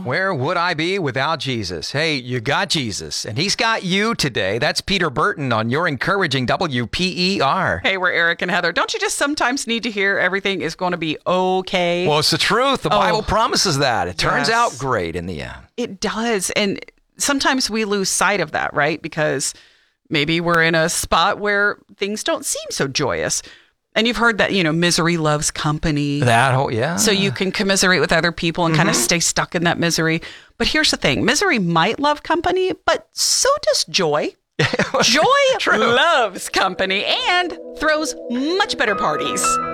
Where would I be without Jesus? Hey, you got Jesus, and he's got you today. That's Peter Burton on your encouraging WPER. Hey, we're Eric and Heather. Don't you just sometimes need to hear everything is going to be okay? Well, it's the truth. The Bible promises that. It turns out great in the end. It does. And sometimes we lose sight of that, right? Because maybe we're in a spot where things don't seem so joyous. And you've heard that, misery loves company. So you can commiserate with other people and kind of stay stuck in that misery. But here's the thing. Misery might love company, but so does joy. Joy loves company and throws much better parties.